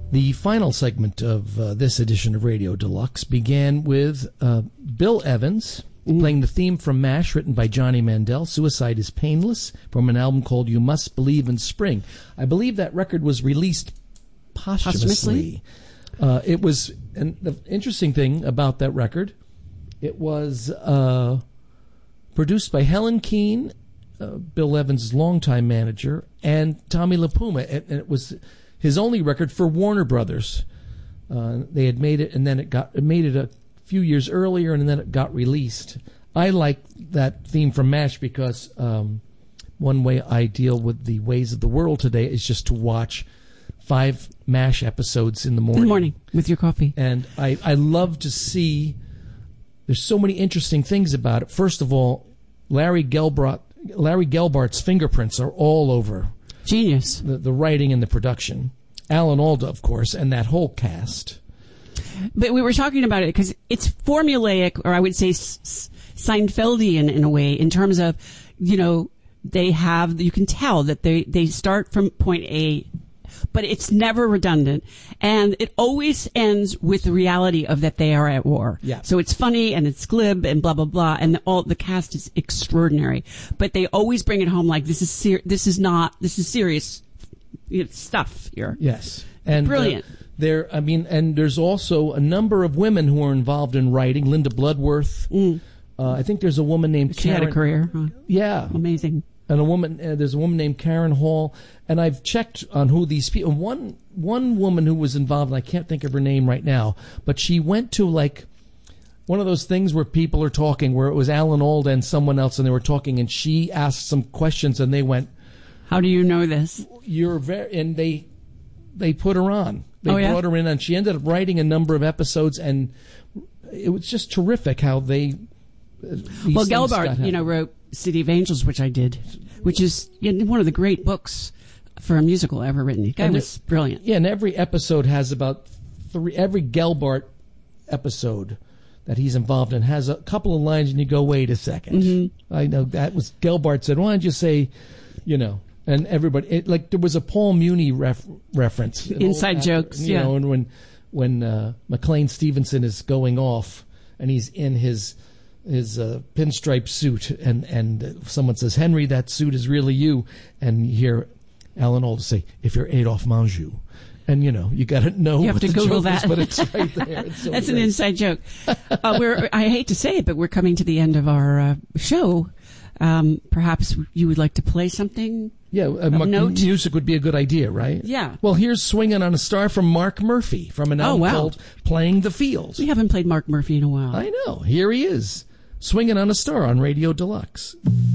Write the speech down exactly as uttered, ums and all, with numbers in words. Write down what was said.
The final segment of uh, this edition of Radio Deluxe began with uh, Bill Evans mm. playing the theme from MASH, written by Johnny Mandel, Suicide is Painless, from an album called You Must Believe in Spring. I believe that record was released posthumously. posthumously? Uh, it was, and the interesting thing about that record, it was uh, produced by Helen Keane, uh, Bill Evans' longtime manager, and Tommy LaPuma, and, and it was his only record for Warner Brothers. Uh, they had made it, and then it got it made it a few years earlier, and then it got released. I like that theme from MASH because um, one way I deal with the ways of the world today is just to watch five MASH episodes in the morning. In the morning, with your coffee. And I, I love to see, there's so many interesting things about it. First of all, Larry Gelbart, Larry Gelbart's fingerprints are all over. Genius. The, the writing and the production. Alan Alda, of course, and that whole cast. But we were talking about it because it's formulaic, or I would say S- Seinfeldian in a way, in terms of, you know, they have, you can tell that they, they start from point A, but it's never redundant. And it always ends with the reality of that they are at war. Yeah. So it's funny and it's glib and blah, blah, blah. And the, all the cast is extraordinary. But they always bring it home like this is ser- this is not, this is serious stuff here. Yes. And brilliant. Uh, there, I mean, and there's also a number of women who are involved in writing. Linda Bloodworth. Mm. Uh, I think there's a woman named she Karen. She had a career. Huh? Yeah. Amazing. And a woman, uh, there's a woman named Karen Hall, and I've checked on who these people. One one woman who was involved, and I can't think of her name right now, but she went to like one of those things where people are talking, where it was Alan Alda and someone else, and they were talking, and she asked some questions, and they went, "How do you know this?" You're very, and they they put her on. They oh, yeah? brought her in, and she ended up writing a number of episodes, and it was just terrific how they. Uh, well, Gelbart, you know, wrote City of Angels, which I did, which is you know, one of the great books for a musical ever written. The guy and was it, brilliant. Yeah, and every episode has about three. Every Gelbart episode that he's involved in has a couple of lines, and you go, "Wait a second, mm-hmm. I know that was Gelbart said. Why don't you say, you know?" And everybody, it, like there was a Paul Muni ref, reference, inside actor, jokes, you yeah. know, and when when uh, McLean Stevenson is going off, and he's in his. his uh, pinstripe suit, and, and someone says, "Henry, that suit is really you." And you hear Alan Alda say, "If you're Adolphe Menjou." And, you know, you got to know you have what to the Google joke that. is, but it's right there. It's so That's great. An inside joke. Uh, we're, I hate to say it, but we're coming to the end of our uh, show. Um, perhaps you would like to play something? Yeah, uh, mu- music would be a good idea, right? Yeah. Well, here's Swinging on a Star from Mark Murphy from an album oh, wow. called Playing the Field. We haven't played Mark Murphy in a while. I know. Here he is. Swinging on a Star on Radio Deluxe.